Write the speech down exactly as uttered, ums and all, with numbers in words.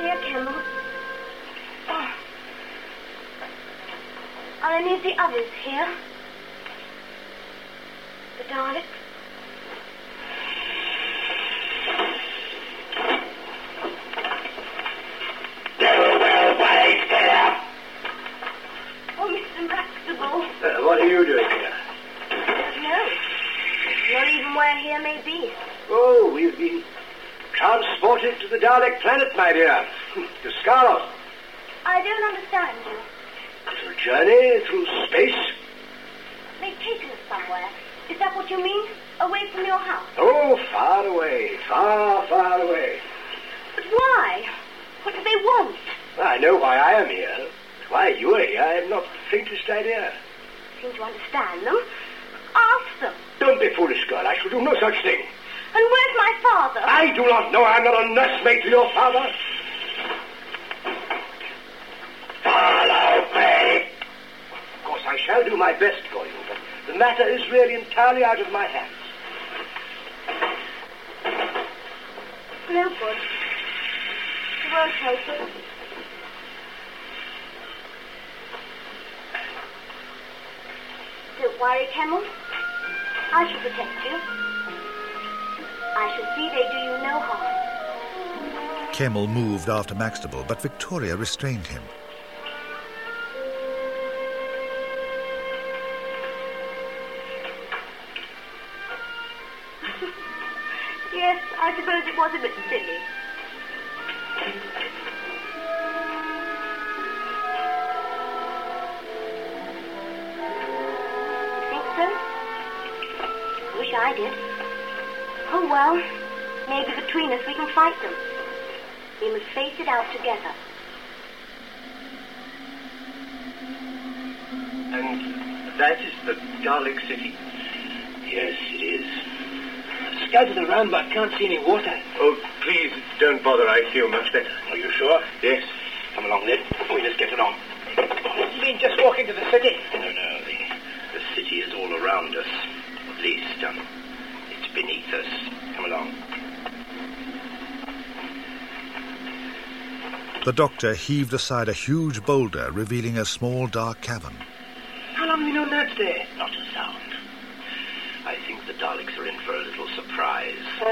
here, Campbell. Oh. Are any of the others here? The Daleks? Oh, Mister Maxwell. Uh, what are you doing here? I don't know. Not even where here may be. Oh, we've been transported to the Dalek planet, my dear. To Scarlet. I don't understand you. A journey through space. They've taken us somewhere. Is that what you mean? Away from your house? Oh, far away. Far, far away. But why? What do they want? I know why I am here. But why you are here, I have not the faintest idea. Seem to understand them. Ask them. Don't be foolish, girl. I shall do no such thing. And where's my father? I do not know. I'm not a nursemaid to your father. Follow me. Of course, I shall do my best for you, but the matter is really entirely out of my hands. No good. It won't help us. Don't worry, Camel. I shall protect you. I shall see they do you no harm. Kemmel moved after Maxtable, but Victoria restrained him. Yes, I suppose it was a bit silly. Think so? Wish I did. Oh, well, maybe between us we can fight them. We must face it out together. And that is the Dalek city? Yes, it is. I've scouted around, but I can't see any water. Oh, please, don't bother. I feel much better. Are you sure? Yes. Come along, then. We must get along. You mean just walk into the city? No, no. The, the city is all around us. At least, um, it's beneath us. Come along. The doctor heaved aside a huge boulder, revealing a small dark cavern. How long have you known that's there? Not a sound. I think the Daleks are in for a little surprise.